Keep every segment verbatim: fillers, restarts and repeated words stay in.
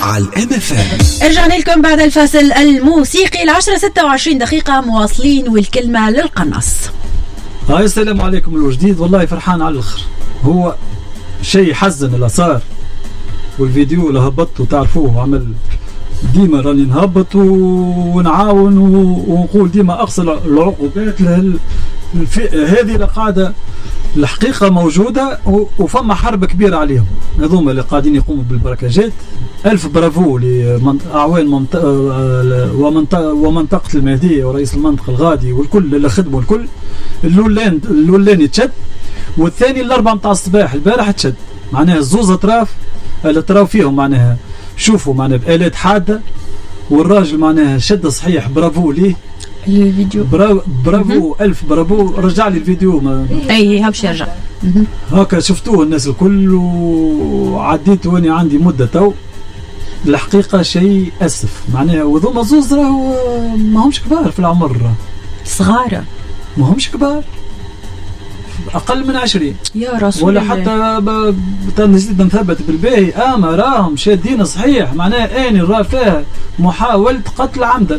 على الام اف ام. رجعنا لكم بعد الفاصل الموسيقي. العشرة ستة وعشرين دقيقة مواصلين والكلمة للقناص. هاي السلام عليكم الوجديد. والله فرحان على الاخر. هو شيء حزن اللي صار، والفيديو اللي هبطته تعرفوه عمل ديما راني نهبط ونعاون ونقول ديما اقصى العقوبات هذه القاعده الحقيقه موجوده، وفما حرب كبيره عليهم هذوما اللي قاعدين يقوموا بالبركاجات. الف برافو لاعوان ومنطقه المهديه ورئيس المنطقه الغادي والكل اللي خدموا الكل. الاولاني الاولاني تشد، والثاني الاربعه متاع الصباح البارح تشد. معناها الزوز اطراف اللي تراو فيهم معناها شوفوا معناها بآلات حاده، والراجل معناها شد صحيح. برافو ليه الفيديو، برافو, برافو ألف برافو. رجع لي الفيديو ما اي هبش يرجع هكا شفتوه الناس الكل، وعديت واني عندي مده تو. الحقيقه شيء اسف معناها. وذوما زوز راهو ما همش كبار في العمر، صغار ما همش كبار، اقل من عشرين يا رسول ولا الله. حتى نزيد نثبت بالباهي. اما راهم شادين صحيح معناها اني راه فيها محاوله قتل عمدا.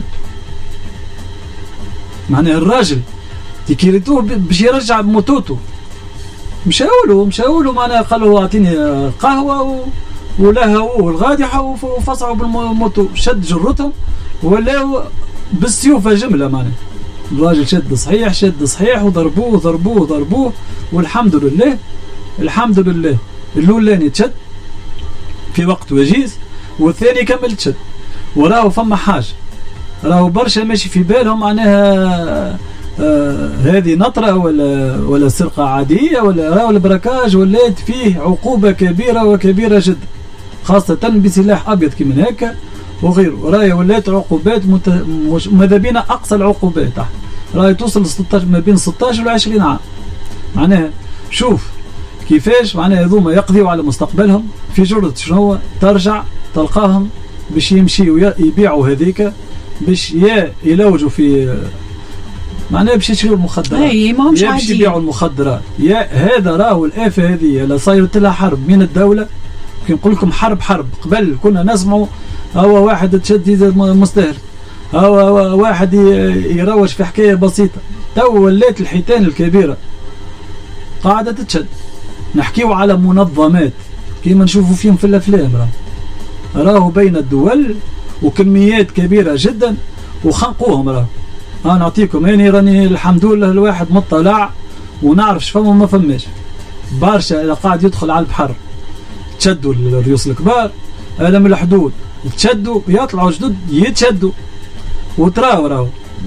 معناها الراجل تكيرتوه باش يرجع بموتوتو، مشاولوا مشاولوا معناها قالوا اعطيني قهوه ولهوه الغادحه وفصعوا بالموتو. شد جرتهم ولاو بالسيوف جمله. معناها الراجل شد صحيح شد صحيح وضربوه ضربوه ضربوه والحمد لله الحمد لله. الاولاني تشد في وقت وجيز، والثاني كمل تشد. وراه فما حاجه راهو برشا ماشي في بالهم معناها آه هذه نطره ولا ولا سرقه عاديه ولا راهو البركاج ولات فيه عقوبه كبيره وكبيره جدا، خاصه بسلاح ابيض كيما هكا وغيره. راهي ولات عقوبات مت... مش... ماذا بينا اقصى العقوبات راهي توصل ستطاش ما بين ستطاش و عشرين عام. معناها شوف كيفاش معناها هذوما يقضيوا على مستقبلهم في جرة شنو ترجع تلقاهم باش يمشيوا يبيعوا هذيك باش يا يلوجوا في معناها باش يشريوا المخدرات، اي ما همش عادي باش يبيعوا المخدرات. يا هذا راهو الآفة هذه اللي صايرت لها حرب من الدولة. كي نقول لكم حرب حرب قبل كنا نسمعوا هو واحد تشد مستهل، هو واحد يروج في حكاية بسيطة. تو ولات الحيتان الكبيرة قاعدة تتشد. نحكيو على منظمات كيما نشوفوا فيهم في الأفلام، راهو راهو بين الدول وكميات كبيرة جدا وخنقوهم. راهو أنا نعطيكم هاني راني الحمد لله الواحد مطلع ونعرف شفما وما فماش برشا اللي قاعد يدخل على البحر. تشدوا الريوس الكبار هذا من الحدود، تشدوا يطلعوا جدد يتشدوا. وتراو راهو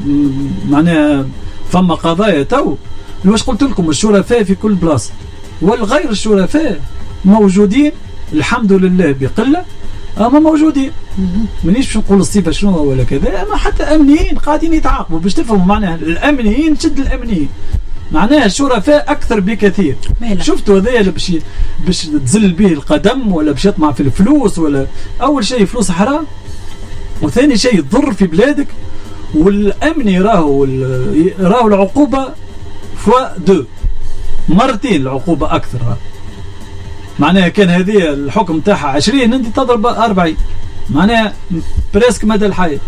معناها فما قضايا تو واش قلت لكم الشرفاء في كل بلاصه والغير الشرفاء موجودين الحمد لله بقله، اما موجودين. مانيش باش نقول الصفه شنو ولا كذا، اما حتى امنيين قاعدين يتعاقبوا باش تفهموا معناها الامنيين تشد الامنيين معناها الشرفاء اكثر بكثير. شفتوا هذايا باش باش تزل به القدم ولا باش يطمع في الفلوس، ولا اول شيء فلوس حرام، وثاني شيء تضر في بلادك. والامني راهو راهو العقوبه فوا دو مرتين العقوبه اكثر. معناها كان هذه الحكم تاعها عشرين انت تضرب أربعين، معناها بريسك مدى الحياه.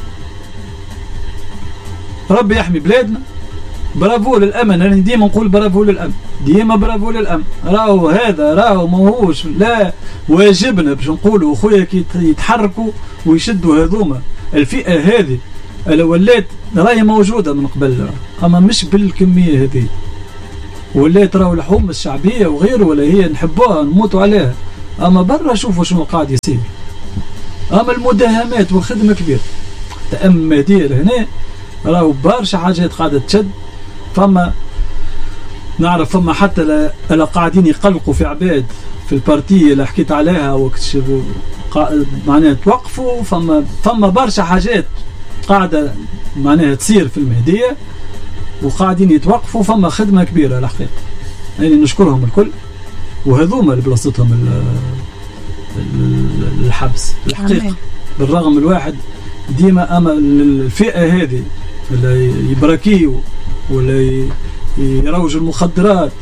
ربي يحمي بلادنا. برافو للامن، انا ديما نقول برافو للامن، ديما برافو للامن. راهو هذا راهو ماهوش لا واجبنا باش نقولوا خويا كي يتحركوا ويشدوا هذوما الفئه هذه اللي ولات راهي موجوده من قبل، اما مش بالكميه هذه. ولات راهو الحومه الشعبيه وغيره ولا هي نحبوها نموتوا عليها، اما برا شوفوا شنو قاعد يصير. اما المداهمات والخدمه كبيره. تأمل مهديه لهنا راهو برشا حاجات قاعده تشد. فما نعرف فما حتى لا قاعدين يقلقوا في عباد في البارتيه اللي حكيت عليها وقت معناها توقفوا. فما فما برشا حاجات قاعده معناها تصير في المهديه وقاعدين يتوقفوا. فما خدمه كبيره الحقيقه، يعني نشكرهم الكل. وهذوما اللي بلاصتهم الحبس الحقيقه. بالرغم الواحد ديما اما الفئه هذه اللي يبركيوا ولا يروجوا المخدرات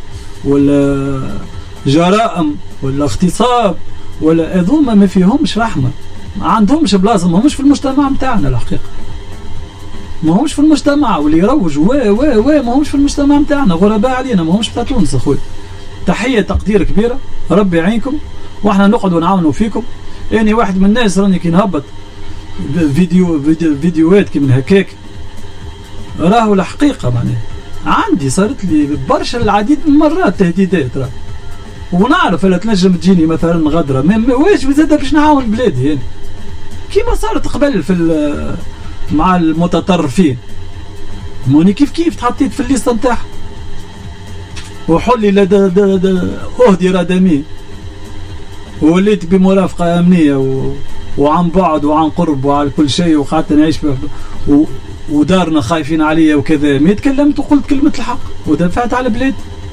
ولا جرائم ولا اغتصاب ولا هذوما ما فيهمش رحمه. ما عندهمش بلاصه، ما همش في المجتمع نتاعنا الحقيقه، ما همش في المجتمع، واللي يروج و و و ما همش في المجتمع نتاعنا، غرباء علينا، ما همش بتاع تونس اخويا. تحيه تقدير كبيره، ربي يعينكم، واحنا نقعد ونعاونوا فيكم. اني واحد من الناس راني كي نهبط فيديو, فيديو فيديوهات كي من هكاك، راهو الحقيقه معناها عندي صارت لي برشا العديد من المرات تهديدات، راه ونعرف الا تنجم تجيني مثلا غدره، ما واجب زاد باش نعاون بلادي يعني كيما صارت قبل في مع المتطرفين. موني كيف كيف تحطيت في الليسته نتاعها وحلي لدى اهدر دمي، ووليت بمرافقه امنيه و... وعن بعد وعن قرب وعلى كل شيء، وقعدت نعيش و... ودارنا خايفين عليا وكذا، ما تكلمت وقلت كلمه الحق ودافعت على بلادي.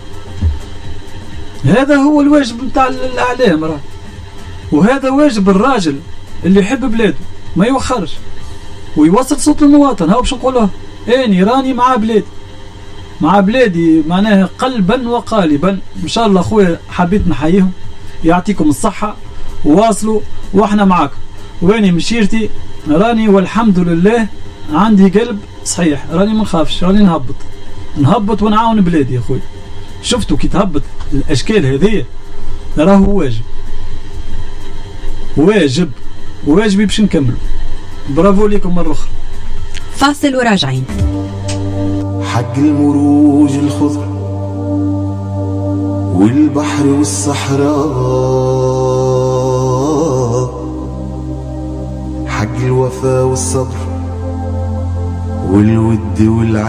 هذا هو الواجب نتاع الاعلام راه، وهذا واجب الراجل اللي يحب بلاده ما يوخرش ويوصل صوت المواطن. هاو باش نقولوه، اني راني مع بلادي، مع بلادي معناها قلبا وقالبا. ان شاء الله خويا حبيت نحييهم، يعطيكم الصحه وواصلوا واحنا معاكم. واني مشيرتي راني والحمد لله عندي قلب صحيح، راني ما نخافش، راني نهبط نهبط ونعاون بلادي يا خويا. شفتوا كي تهبط الاشكال هذه راهو واجب، واجب واجبي باش نكملوا. برافو ليكم مرة أخرى. فاصل وراجعين. حق المروج الخضر والبحر والصحراء، حق الوفا والصبر والود والعين.